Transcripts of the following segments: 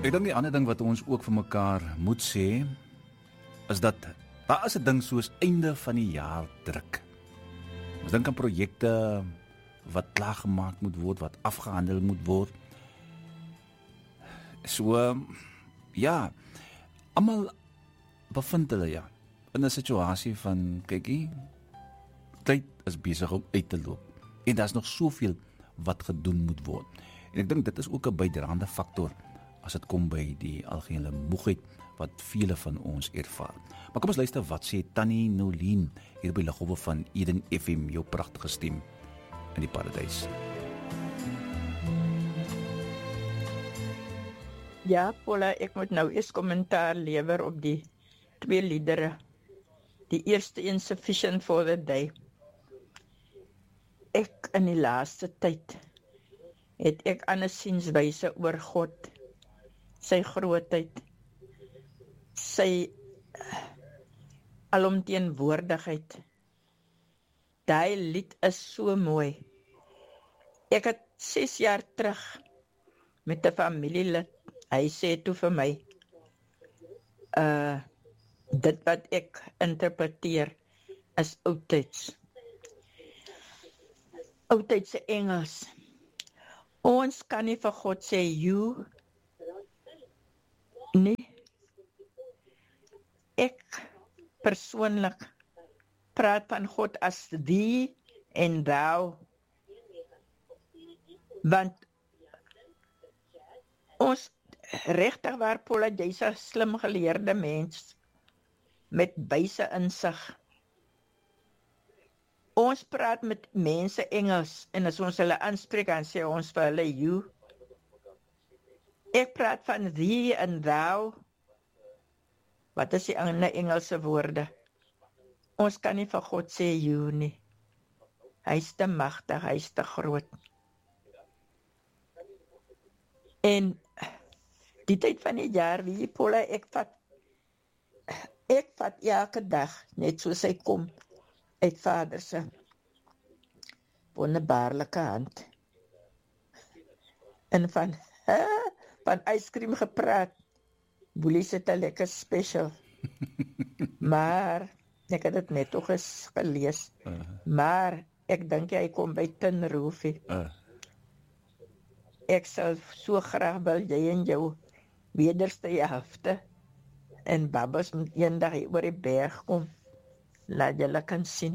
Ek dink die ander ding wat ons ook vir mekaar moet sê, is dat daar is 'n ding soos einde van die jaar druk. Ons dink aan projekte wat klaargemaak moet word, wat afgehandel moet word. So, ja, almal bevind hulle in 'n situasie van, kykie, tyd is besig om uit te loop. En daar's nog soveel wat gedoen moet word. En ek dink dit is ook 'n bydraende faktor as dit kom by die algehele moegheid wat vele van ons ervaar. Maar kom ons luister wat sê Tannie Nolien hier by Lughawe van Eden FM, jou pragtige stem in die paradys. Ja, Paula, ek moet nou eers kommentaar lewer op die 2 liedere. Die eerste een, Sufficient for the Day. Ek in die laaste tyd het ek ander sienswyse oor God, sy grootheid, sy alomteenwoordigheid. Daai lied is so mooi. Ek het 6 jaar terug met 'n familielid, hy sê toe vir my, dit wat ek interpreteer is oudtyds. Oudtydse Engels. Ons kan nie vir God sê you nie. Ek persoonlik praat van God as thee en thou. Want ons regtig waar Paula, jy's 'n slim geleerde mens met wyse insig. Ons praat met mense Engels en as ons hulle aanspreek dan sê ons vir hulle you. Ek praat van thee en thou. Wat is die ander Engelse woorde? Ons kan nie vir God sê you nie. Hy is te magtig, hy is te groot. En die tyd van die jaar, wie Paula, ek vat elke dag, net soos hy kom, uit Vader se wonderbaarlike hand. En van ijskrim gepraat, Boelies het 'n lekker special. Maar, ek het dit net toch eens gelees. Maar, ek dink hy kom by Tinroofie. Ek sal so graag wil jy en jou wederste helfte en Babbas moet eendag hier oor die berg kom. Laat julle kan sien.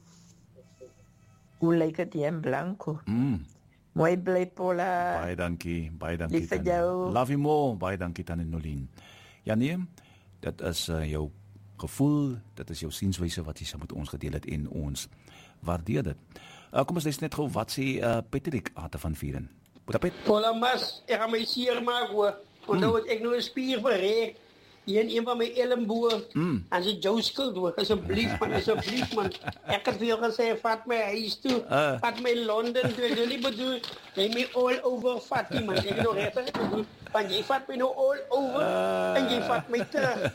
Hoe lyk dit hier in Blanco? Mooi bly, Paula. Baie dankie. Lief vir jou. Love you more. Baie dankie, Tannie Nolien. Ja nee, dit is jou gevoel, dit is jou sienswyse wat jy saam met ons gedeel het en ons waardeer dit. Kom ons lees net gou wat sê Patrick Ate van Vieren. Paula Mas, ek gaan my seer maak hoor. Onthou het ek nou 'n spier verrek. Hier in een van my elleboog. En sy jou skuld hoor. Asseblief man. Ek het vir jou gesê, vat my huis toe. Vat my Londen toe. Ek wil nie bedoel, jy my all over vat nie man. Ek het nog regtig bedoel, want jy vat my nou all over en jy vat my terug.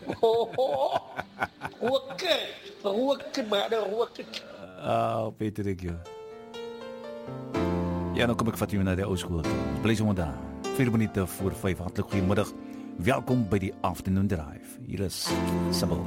Roker. Patrick, ja, nou kom ek vat jou na die ou skool toe. Bly sommer daar. 4 minute voor 5. Hartlik goeiemiddag. Welkom by die Afternoon Drive. Hier is Sibyl.